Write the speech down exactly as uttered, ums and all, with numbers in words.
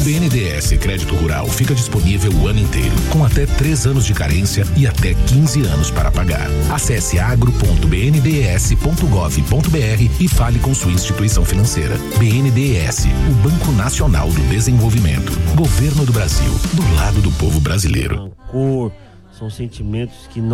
O B N D E S Crédito Rural fica disponível o ano inteiro, com até três anos de carência e até quinze anos para pagar. Acesse agro ponto b n d e s ponto gov ponto b r e fale com sua instituição financeira. B N D E S, o Banco Nacional do Desenvolvimento. Governo do Brasil, do lado do povo brasileiro. Rancor, são sentimentos que não